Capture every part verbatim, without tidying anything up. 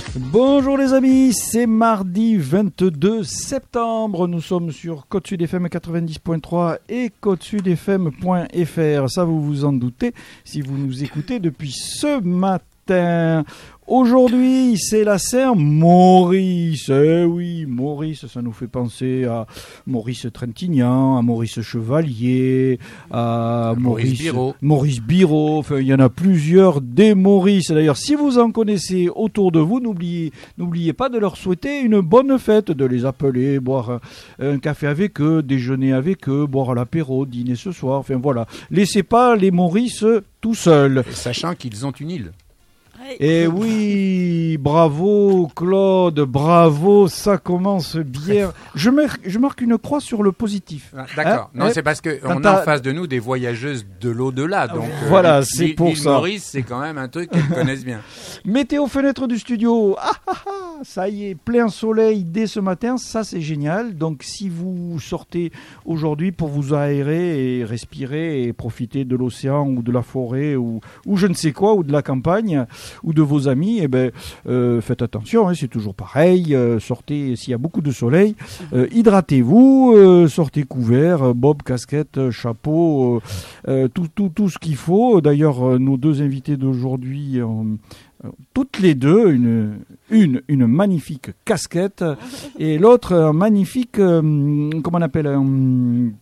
Bonjour les amis, c'est mardi vingt-deux septembre, nous sommes sur Côte Sud F M quatre-vingt-dix point trois et côte sud f m point f r, ça vous vous en doutez si vous nous écoutez depuis ce matin. Aujourd'hui, c'est la Saint-Maurice. Eh oui, Maurice, ça nous fait penser à Maurice Trintignant, à Maurice Chevalier, à Maurice Biro. Maurice Biro. Enfin, il y en a plusieurs des Maurice. D'ailleurs, si vous en connaissez autour de vous, n'oubliez, n'oubliez pas de leur souhaiter une bonne fête, de les appeler, boire un, un café avec eux, déjeuner avec eux, boire l'apéro, dîner ce soir. Enfin, voilà. Laissez pas les Maurice tout seuls. Et sachant qu'ils ont une île. Et oui, bravo Claude, bravo, ça commence bien. Je marque, je marque une croix sur le positif. Ah, d'accord. Hein, non, hein, c'est parce qu'on a en face de nous des voyageuses de l'au-delà. Donc, voilà, euh, c'est pour ça. Maurice, c'est quand même un truc qu'elles connaissent bien. Météo fenêtre du studio. Ah, ah, ah, ça y est, plein soleil dès ce matin, ça c'est génial. Donc si vous sortez aujourd'hui pour vous aérer et respirer et profiter de l'océan ou de la forêt ou, ou je ne sais quoi, ou de la campagne, ou de vos amis, eh ben, euh, faites attention, hein, c'est toujours pareil, euh, sortez s'il y a beaucoup de soleil, euh, hydratez-vous, euh, sortez couvert, euh, bob, casquette, euh, chapeau, euh, euh, tout, tout, tout ce qu'il faut. D'ailleurs, euh, nos deux invités d'aujourd'hui, euh, euh, toutes les deux, une, une, une magnifique casquette et l'autre un magnifique, euh, comment on appelle, un,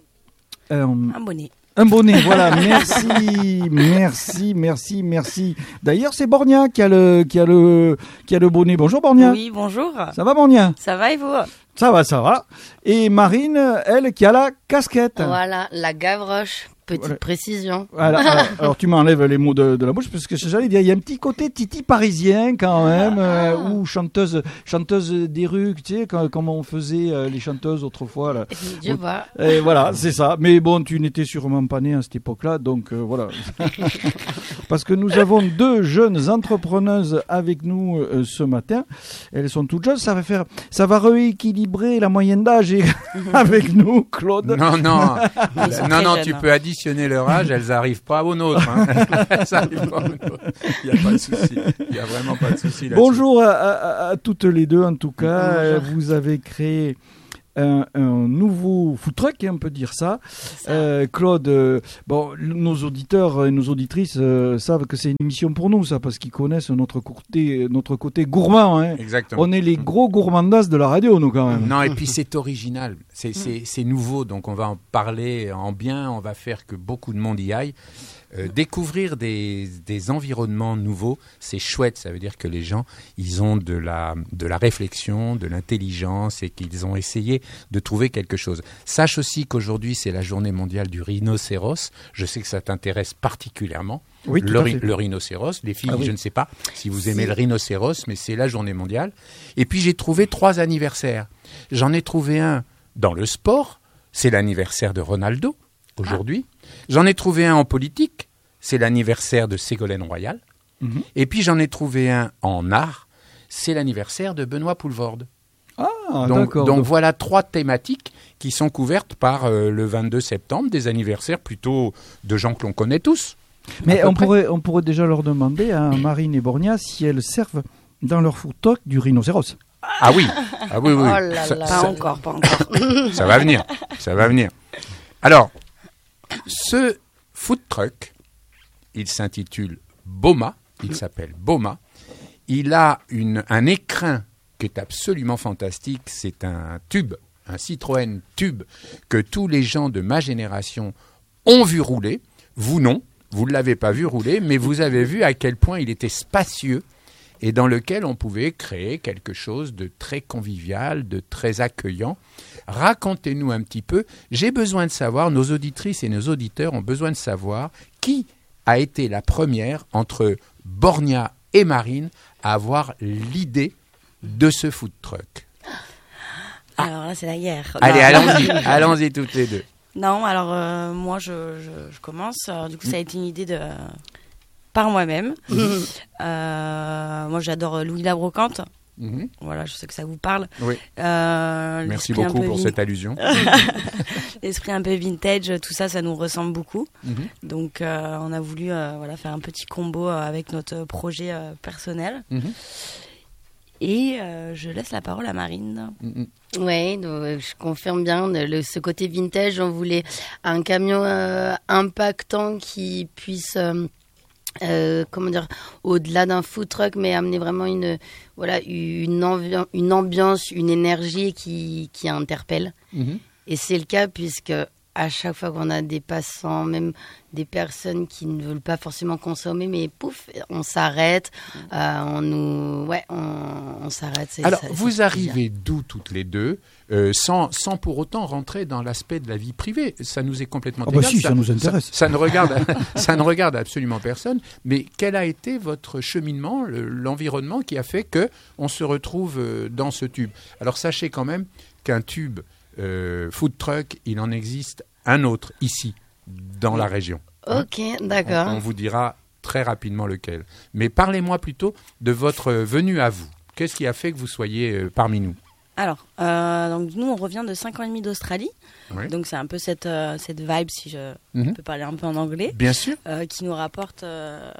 un, un bonnet. Un bonnet, voilà, merci, merci, merci, merci. D'ailleurs, c'est Borgna qui a le, qui a le, qui a le bonnet. Bonjour Borgna. Oui, bonjour. Ça va Borgna? Ça va et vous? Ça va, ça va. Et Marine, elle, qui a la casquette. Voilà, la Gavroche. Petite voilà. Précision. Voilà, alors, alors tu m'enlèves les mots de, de la bouche parce que j'allais dire, il y a un petit côté titi parisien quand même, ah. euh, ou chanteuse, chanteuse des rues, tu sais, comme, comme on faisait euh, les chanteuses autrefois. Là. Je vois. Et voilà, c'est ça. Mais bon, tu n'étais sûrement pas né à cette époque-là, donc euh, voilà. Parce que nous avons deux jeunes entrepreneuses avec nous euh, ce matin. Elles sont toutes jeunes. Ça va faire, ça va rééquilibrer la moyenne d'âge avec nous, Claude. Non, non, non, non, tu peux additionner leur âge, elles n'arrivent pas au nôtre. Hein. Elles n'arrivent pas au nôtre. Il n'y a pas de souci. Il n'y a vraiment pas de souci là-dessus. Bonjour à, à, à toutes les deux, en tout cas. Euh, vous avez créé un, un nouveau food truck, on peut dire ça. ça. Euh, Claude, euh, bon, nos auditeurs et nos auditrices euh, savent que c'est une émission pour nous, ça, parce qu'ils connaissent notre côté, notre côté gourmand. Hein. Exactement. On est les gros gourmandas de la radio, nous, quand même. Non, et puis c'est original, c'est, c'est, c'est nouveau, donc on va en parler en bien, on va faire que beaucoup de monde y aille. Euh, découvrir des, des environnements nouveaux, c'est chouette. Ça veut dire que les gens, ils ont de la, de la réflexion, de l'intelligence et qu'ils ont essayé de trouver quelque chose. Sache aussi qu'aujourd'hui, c'est la journée mondiale du rhinocéros. Je sais que ça t'intéresse particulièrement. Oui, tout le, à fait. le rhinocéros. Les filles, ah, oui. je ne sais pas si vous aimez si. le rhinocéros, mais c'est la journée mondiale. Et puis, j'ai trouvé trois anniversaires. J'en ai trouvé un dans le sport. C'est l'anniversaire de Ronaldo, aujourd'hui. Ah. J'en ai trouvé un en politique, c'est l'anniversaire de Ségolène Royal. Mm-hmm. Et puis j'en ai trouvé un en art, c'est l'anniversaire de Benoît Poelvoorde. Ah, donc, d'accord. Donc voilà trois thématiques qui sont couvertes par euh, le vingt-deux septembre, des anniversaires plutôt de gens que l'on connaît tous. Mais on pourrait, on pourrait déjà leur demander à Marine et Borgna si elles servent dans leur food truck du rhinocéros. Ah oui, ah oui, oui. Oh là ça, là. ça, pas encore, pas encore. Ça va venir, ça va venir. Alors, ce food truck, il s'intitule Boma, il s'appelle Boma. Il a une, un écrin qui est absolument fantastique. C'est un tube, un Citroën tube que tous les gens de ma génération ont vu rouler. Vous non, vous ne l'avez pas vu rouler, mais vous avez vu à quel point il était spacieux et dans lequel on pouvait créer quelque chose de très convivial, de très accueillant. Racontez-nous un petit peu. J'ai besoin de savoir, nos auditrices et nos auditeurs ont besoin de savoir qui a été la première entre Borgna et Marine à avoir l'idée de ce food truck. Alors là, c'est la guerre. Allez, allons-y, allons-y toutes les deux. Non, alors euh, moi, je, je, je commence. Alors, du coup, ça a été une idée de... par moi-même. euh, moi, j'adore Louis la Brocante. Mm-hmm. Voilà, je sais que ça vous parle. Oui. Euh, Merci beaucoup pour vin... cette allusion. L'esprit un peu vintage, tout ça, ça nous ressemble beaucoup. Mm-hmm. Donc, euh, on a voulu euh, voilà, faire un petit combo avec notre projet euh, personnel. Mm-hmm. Et euh, je laisse la parole à Marine. Mm-hmm. Oui, donc, je confirme bien le, ce côté vintage. On voulait un camion euh, impactant qui puisse, euh, euh, comment dire, au-delà d'un food truck, mais amener vraiment une, voilà, une, ambi- une ambiance, une énergie qui, qui interpelle. Mm-hmm. Et c'est le cas puisque à chaque fois qu'on a des passants, même des personnes qui ne veulent pas forcément consommer, mais pouf, on s'arrête, euh, on nous, ouais, on, on s'arrête. C'est, Alors, ça, vous c'est arrivez d'où toutes les deux, euh, sans, sans pour autant rentrer dans l'aspect de la vie privée. Ça nous est complètement oh bah égal. si, ça, ça nous intéresse. Ça, ça, ne regarde, ça ne regarde absolument personne. Mais quel a été votre cheminement, le, l'environnement qui a fait que on se retrouve dans ce tube? Alors, sachez quand même qu'un tube euh, food truck, il en existe un autre ici, dans la région. Ok, hein, d'accord. On, on vous dira très rapidement lequel. Mais parlez-moi plutôt de votre venue à vous. Qu'est-ce qui a fait que vous soyez euh, parmi nous? Alors, euh, donc nous, on revient de cinq ans et demi d'Australie. Oui. Donc, c'est un peu cette, euh, cette vibe, si je mm-hmm. peux parler un peu en anglais. Bien sûr. Euh, qui nous rapporte... Euh,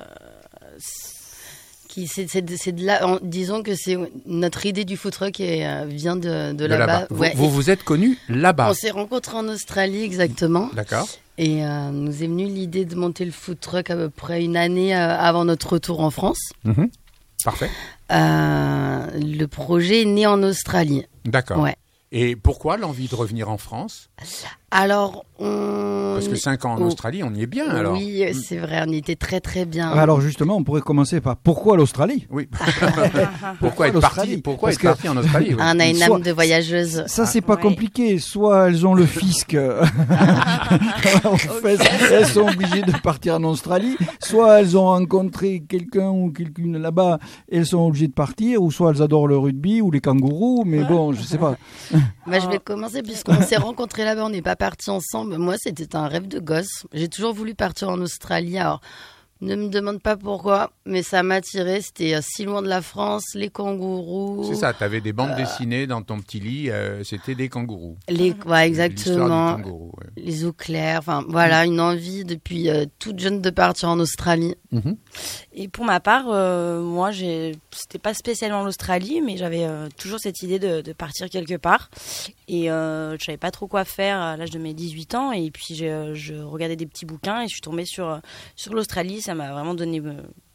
Qui, c'est, c'est, de, c'est de là, en, disons que c'est notre idée du food truck et, euh, vient de, de, de là-bas. là-bas. Vous, ouais. vous vous êtes connus là-bas. On s'est rencontrés en Australie, exactement. D'accord. Et euh, nous est venue l'idée de monter le food truck à peu près une année euh, avant notre retour en France. Mm-hmm. Parfait. Euh, le projet est né en Australie. D'accord. Ouais. Et pourquoi l'envie de revenir en France? Alors, on... Parce que cinq ans en oh. Australie, on y est bien, alors. Oui, c'est vrai, on y était très très bien. Alors justement, on pourrait commencer par pourquoi l'Australie? Oui. pourquoi être parti, pourquoi être parti en Australie? Oui. On a une Soit, âme de voyageuse. Ça, c'est pas ouais. compliqué. Soit elles ont le fisc, en fait, elles sont obligées de partir en Australie. Soit elles ont rencontré quelqu'un ou quelqu'une là-bas, et elles sont obligées de partir. Ou soit elles adorent le rugby ou les kangourous. Mais bon, je sais pas. Bah, je vais commencer puisqu'on s'est rencontrés là-bas, on n'est pas partis ensemble. Moi, c'était un rêve de gosse. J'ai toujours voulu partir en Australie. Alors, ne me demande pas pourquoi, mais ça m'a attiré. C'était euh, si loin de la France, les kangourous. C'est ça, tu avais des bandes euh... dessinées dans ton petit lit, euh, c'était des kangourous. Les, ouais, exactement. Kangourou, ouais. Les eaux claires, enfin voilà, une envie depuis euh, toute jeune de partir en Australie. Mm-hmm. Et pour ma part, euh, moi, j'ai... c'était pas spécialement l'Australie, mais j'avais euh, toujours cette idée de, de partir quelque part. Et euh, je savais pas trop quoi faire à l'âge de mes dix-huit ans. Et puis, je, je regardais des petits bouquins et je suis tombée sur, sur l'Australie. Ça m'a vraiment donné